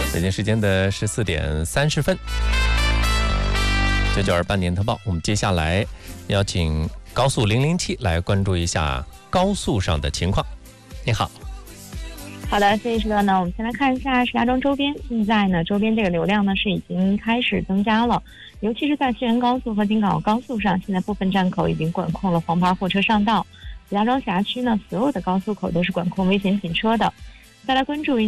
北京时间的14点30分，992半年特报。我们接下来邀请高速007来关注一下高速上的情况。你好。 好的，这一时段呢，我们先来看一下石家庄周边。现在呢，周边这个流量呢是已经开始增加了，尤其是在西源高速和京港高速上，现在部分站口已经管控了黄牌货车上道。石家庄辖区呢，所有的高速口都是管控危险行车的。再来关注一